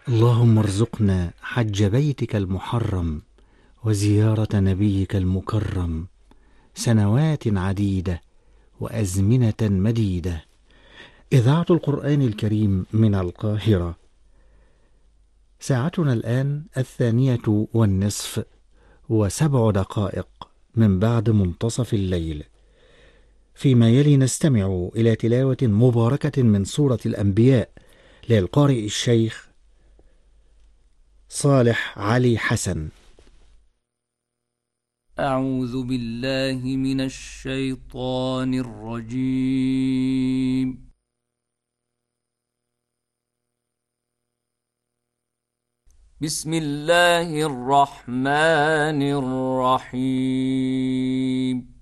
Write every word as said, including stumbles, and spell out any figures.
اللهم ارزقنا حج بيتك المحرم وزيارة نبيك المكرم سنوات عديدة وأزمنة مديدة. إذاعة القرآن الكريم من القاهرة. ساعتنا الآن الثانية والنصف وسبع دقائق من بعد منتصف الليل. فيما يلي نستمع إلى تلاوة مباركة من سورة الأنبياء للقارئ الشيخ صالح علي حسن. أعوذ بالله من الشيطان الرجيم. بسم الله الرحمن الرحيم.